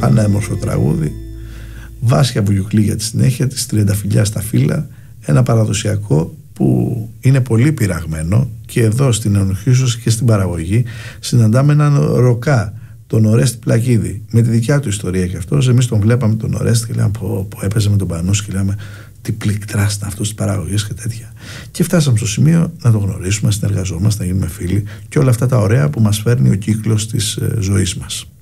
πανέμορφο τραγούδι, Βάσια Βουγιουκλή για τη συνέχεια της, Τριανταφυλλιά στα φύλλα, ένα παραδοσιακό που είναι πολύ πειραγμένο, και εδώ στην ενοχήσωση και στην παραγωγή συναντάμε έναν ροκά, τον Ορέστη Πλακίδη, με τη δικιά του ιστορία και αυτός. Εμείς τον βλέπαμε τον Ορέστη και λέμε που έπαιζε με τον Πανούση και λέμε τι πληκτράς ήταν αυτός της παραγωγής και τέτοια. Και φτάσαμε στο σημείο να τον γνωρίσουμε, να συνεργαζόμαστε, να γίνουμε φίλοι και όλα αυτά τα ωραία που μας φέρνει ο κύκλος της ζωής μας.